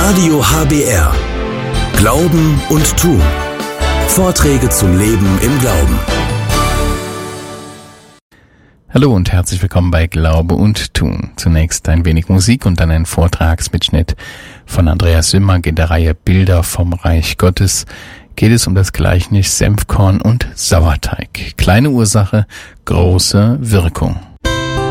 Radio HBR. Glauben und Tun. Vorträge zum Leben im Glauben. Hallo und herzlich willkommen bei Glaube und Tun. Zunächst ein wenig Musik und dann ein Vortragsmitschnitt von Andreas Simmark in der Reihe Bilder vom Reich Gottes. Geht es um das Gleichnis Senfkorn und Sauerteig. Kleine Ursache, große Wirkung.